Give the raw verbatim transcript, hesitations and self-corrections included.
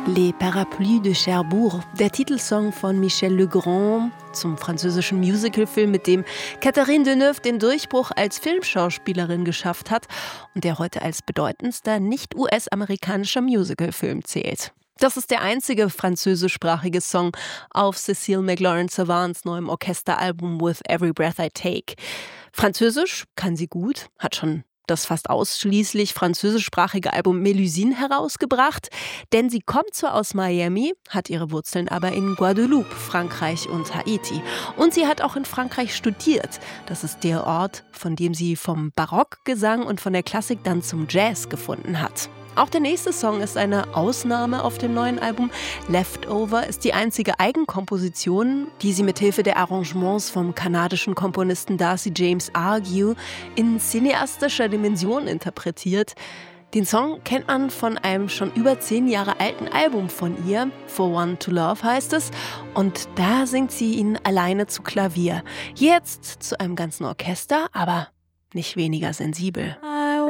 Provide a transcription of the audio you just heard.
Les Parapluies de Cherbourg, der Titelsong von Michel Legrand zum französischen Musicalfilm, mit dem Catherine Deneuve den Durchbruch als Filmschauspielerin geschafft hat und der heute als bedeutendster nicht-U S-amerikanischer Musicalfilm zählt. Das ist der einzige französischsprachige Song auf Cécile McLaurin-Savants neuem Orchesteralbum With Every Breath I Take. Französisch kann sie gut, hat schon das fast ausschließlich französischsprachige Album Mélusine herausgebracht, denn sie kommt zwar aus Miami, hat ihre Wurzeln aber in Guadeloupe, Frankreich und Haiti. Und sie hat auch in Frankreich studiert. Das ist der Ort, von dem sie vom Barockgesang und von der Klassik dann zum Jazz gefunden hat. Auch der nächste Song ist eine Ausnahme auf dem neuen Album. Leftover ist die einzige Eigenkomposition, die sie mithilfe der Arrangements vom kanadischen Komponisten Darcy James Argue in cineastischer Dimension interpretiert. Den Song kennt man von einem schon über zehn Jahre alten Album von ihr, For One to Love heißt es, und da singt sie ihn alleine zu Klavier. Jetzt zu einem ganzen Orchester, aber nicht weniger sensibel.